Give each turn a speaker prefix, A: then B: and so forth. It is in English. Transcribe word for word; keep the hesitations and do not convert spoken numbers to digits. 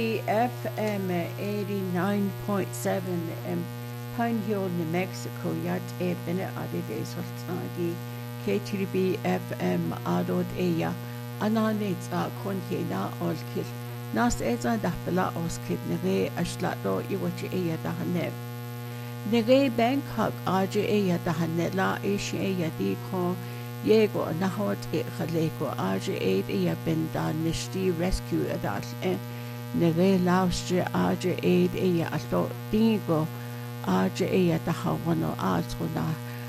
A: F M eighty-nine point seven in Pine Hill, New Mexico. Yat e bine adede sultagi K T B F M adod eya ananit a konjena olkil nas eza dahbela oskid nere ashlato iwachi eya dahane nere Bangkok aje eya dahane la ish eya diko yego nahot e khaleko aje eid eya benda nishti rescue adal e nere lausje aje eid eya alto dingo aje eya dahawano altrona